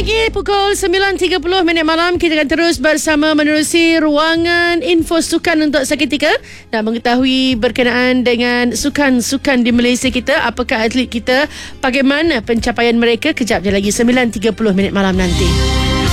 lagi pukul 9.30 malam. Kita akan terus bersama menerusi ruangan info sukan untuk seketika dan mengetahui berkenaan dengan sukan-sukan di Malaysia kita. Apakah atlet kita, bagaimana pencapaian mereka. Kejap je lagi 9.30 malam nanti.